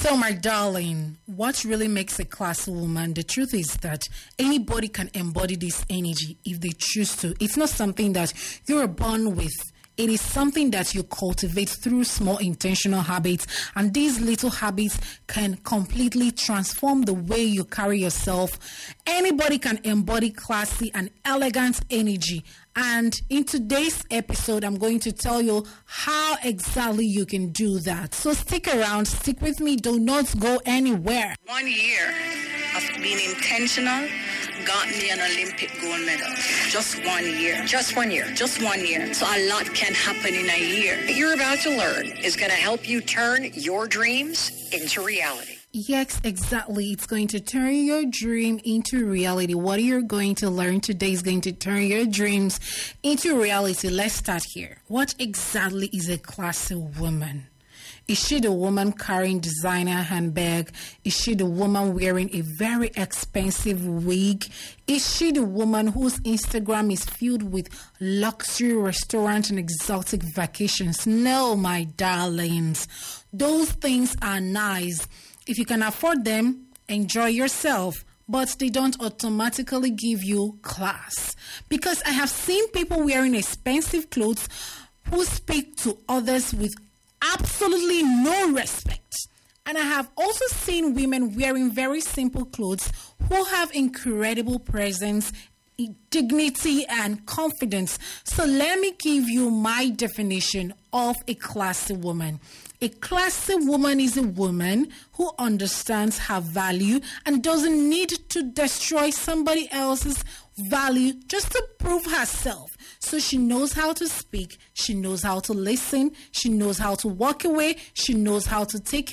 So, my darling, what really makes a classy woman? The truth is that anybody can embody this energy if they choose to. It's not something that you're born with. It is something that you cultivate through small intentional habits, and these little habits can completely transform the way you carry yourself. Anybody can embody classy and elegant energy. And in today's episode, I'm going to tell you how exactly you can do that. So stick around, stick with me, do not go anywhere. 1 year of being intentional got me an Olympic gold medal. Just 1 year. Just 1 year. Just 1 year. So a lot can happen in a year. What you're about to learn is going to help you turn your dreams into reality. Yes, exactly. It's going to turn your dream into reality. What you're going to learn today is going to turn your dreams into reality. Let's start here. What exactly is a classy woman? Is she the woman carrying designer handbag? Is she the woman wearing a very expensive wig? Is she the woman whose Instagram is filled with luxury restaurants and exotic vacations? No, my darlings. Those things are nice. If you can afford them, enjoy yourself. But they don't automatically give you class. Because I have seen people wearing expensive clothes who speak to others with absolutely no respect. And I have also seen women wearing very simple clothes who have incredible presence, dignity, and confidence. So let me give you my definition of a classy woman. A classy woman is a woman who understands her value and doesn't need to destroy somebody else's value just to prove herself. So she knows how to speak, she knows how to listen, she knows how to walk away, she knows how to take